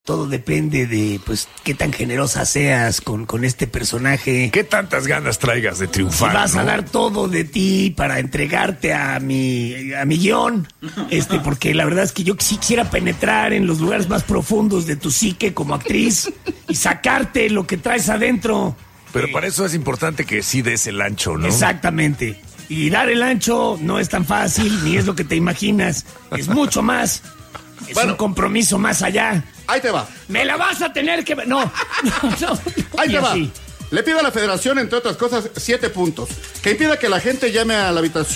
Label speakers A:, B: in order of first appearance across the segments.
A: Todo depende de, pues, qué tan generosa seas con este personaje.
B: ¿Qué tantas ganas traigas de triunfar?
A: Si vas a dar todo de ti para entregarte a mi guión. Porque la verdad es que yo sí quisiera penetrar en los lugares más profundos de tu psique como actriz y sacarte lo que traes adentro.
B: Pero para eso es importante que sí des el ancho, ¿no?
A: Exactamente. Y dar el ancho no es tan fácil, ni es lo que te imaginas. Es mucho más. Es un compromiso más allá.
C: Ahí te va.
A: Me la vas a tener que... No.
C: Ahí te va. Le pido a la federación, entre otras cosas, 7 puntos. Que impida que la gente llame a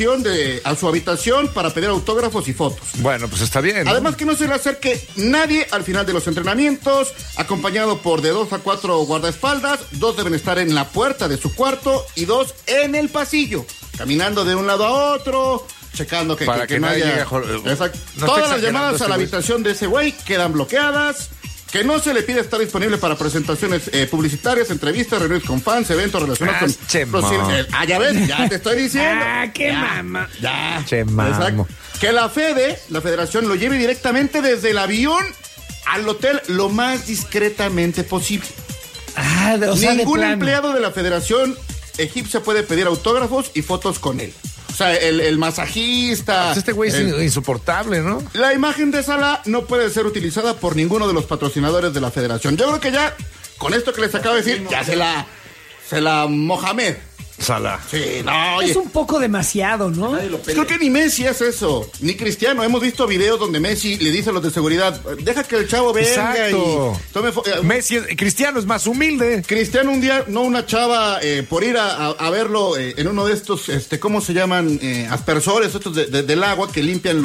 C: su habitación para pedir autógrafos y fotos.
B: Bueno, pues está bien, ¿no?
C: Además que no se le acerque nadie al final de los entrenamientos, acompañado por de 2 a 4 guardaespaldas. 2 deben estar en la puerta de su cuarto y 2 en el pasillo, caminando de un lado a otro, checando que no haya... Exacto.
B: No.
C: Todas las llamadas a la habitación de ese güey quedan bloqueadas. Que no se le pide estar disponible para presentaciones publicitarias, entrevistas, reuniones con fans, eventos relacionados con... ya ves, ya te estoy diciendo.
A: ¡Qué mamá!
C: Ya.
B: Exacto.
C: Que la federación, lo lleve directamente desde el avión al hotel lo más discretamente posible. Ningún empleado de la federación egipcia puede pedir autógrafos y fotos con él. O sea, el masajista...
B: Pues este güey es insoportable, ¿no?
C: La imagen de Salah no puede ser utilizada por ninguno de los patrocinadores de la federación. Yo creo que ya, con esto que les acabo de decir, ya se la Mohamed.
B: Salah.
C: Sí, no, oye.
A: Es un poco demasiado, ¿no?
C: Creo que ni Messi es eso, ni Cristiano. Hemos visto videos donde Messi le dice a los de seguridad, deja que el chavo venga.
B: Exacto.
C: Y tome
B: Cristiano es más humilde.
C: Cristiano un día, una chava, por ir a verlo en uno de estos, ¿cómo se llaman? Aspersores, estos del agua que limpian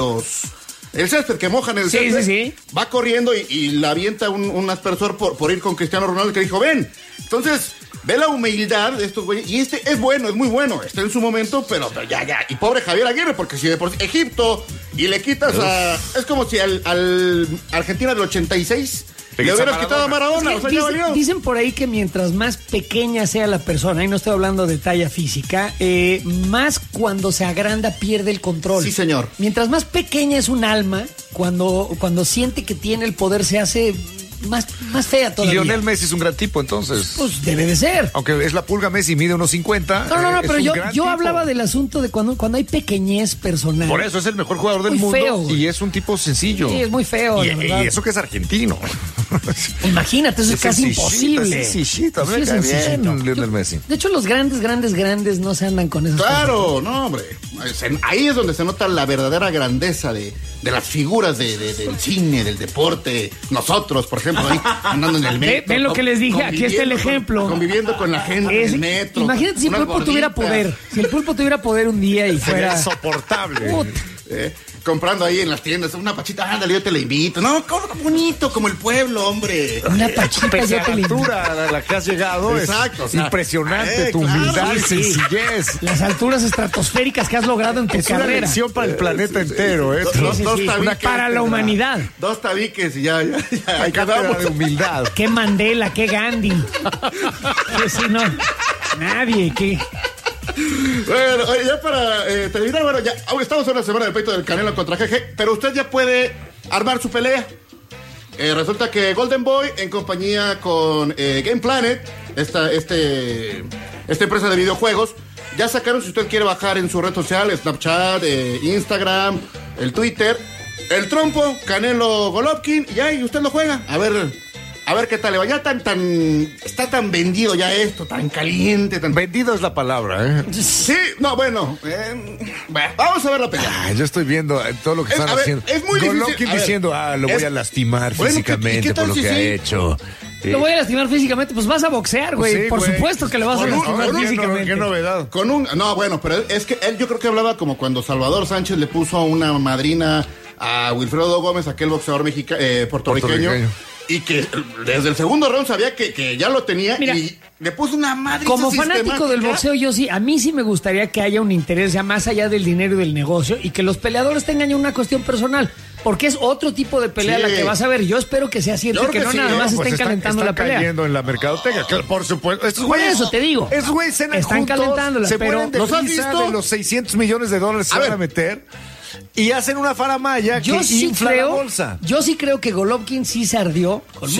C: el césped, que mojan el césped.
A: Sí.
C: Va corriendo y le avienta un aspersor por ir con Cristiano Ronaldo, que dijo, ven. Entonces... Ve la humildad de estos güeyes. Y es bueno, es muy bueno. Está en su momento, pero ya. Y pobre Javier Aguirre, porque si de por Egipto y le quitas es como si al Argentina del 86 le hubieras quitado a Maradona.
A: Es que dicen por ahí que mientras más pequeña sea la persona, y no estoy hablando de talla física, más cuando se agranda pierde el control.
C: Sí, señor.
A: Mientras más pequeña es un alma, cuando siente que tiene el poder se hace... Más fea todavía.
B: Lionel Messi es un gran tipo, entonces.
A: Pues debe de ser.
B: Aunque es la pulga Messi, mide unos 50.
A: No, pero yo hablaba del asunto de cuando hay pequeñez personal.
B: Por eso es el mejor jugador del mundo.
A: Feo.
B: Y es un tipo sencillo.
A: Sí, es muy feo.
B: Y eso que es argentino.
A: Imagínate, eso es casi imposible.
B: Sí, también cae bien Lionel Messi.
A: De hecho, los grandes no se andan con eso.
C: Claro, no, hombre. Ahí es donde se nota la verdadera grandeza de las figuras del cine, del deporte. Nosotros, por ejemplo, ahí andando en el metro.
A: Ven lo que les dije, aquí está el ejemplo.
C: Conviviendo con la gente en el metro.
A: Imagínate si el pulpo tuviera poder. Si el pulpo tuviera poder un día y fuera...
B: insoportable.
C: Comprando ahí en las tiendas una pachita, ándale, yo te la invito. No, bonito, como el pueblo, hombre.
A: Una pachita, yo te la invito.
B: A la que has llegado.
C: Exacto.
B: Impresionante tu humildad y sencillez.
A: Las alturas estratosféricas que has logrado en tu carrera.
B: Es una lección para el planeta entero.
C: Dos tabiques.
A: Para la humanidad.
C: 2 tabiques y ya.
B: Hay cátedra de humildad.
A: Qué Mandela, qué Gandhi. Sí, no. Nadie, qué...
C: Bueno, ya para terminar, ya estamos en la semana del pleito del Canelo contra GG, pero usted ya puede armar su pelea. Resulta que Golden Boy, en compañía con Game Planet, esta empresa de videojuegos, ya sacaron, si usted quiere bajar en su red social, Snapchat, Instagram, el Twitter, el trompo, Canelo Golovkin, y usted lo juega. A ver qué tal le va. Ya está tan vendido ya esto, tan caliente.
B: Vendido es la palabra, ¿eh?
C: Sí, no, bueno, vamos a ver la pelea.
B: Yo estoy viendo todo lo que están haciendo.
C: Es muy difícil.
B: Golovkin diciendo, lo voy a lastimar físicamente por lo que ha hecho.
A: Lo voy a lastimar físicamente, pues vas a boxear, güey. Por supuesto que lo vas a lastimar físicamente.
B: Qué novedad.
C: No, bueno, pero es que él, yo creo que hablaba como cuando Salvador Sánchez le puso una madrina a Wilfredo Gómez, aquel boxeador puertorriqueño. Y que desde el segundo round sabía que ya lo tenía. Mira, y le puso una madre.
A: Como fanático del boxeo, a mí sí me gustaría que haya un interés ya más allá del dinero y del negocio y que los peleadores tengan ya una cuestión personal. Porque es otro tipo de pelea la que vas a ver. Yo espero que sea cierto y que no nada más estén calentando la pelea.
B: Están cayendo en la mercadotecnia, por supuesto.
A: Por eso te digo.
B: Esos güeyes
A: están calentándola,
B: se
A: pero
B: ¿los has visto? De los $600 millones se van a meter. y hacen una faramaya que infla la bolsa.
D: Yo sí creo que Golovkin sí se ardió con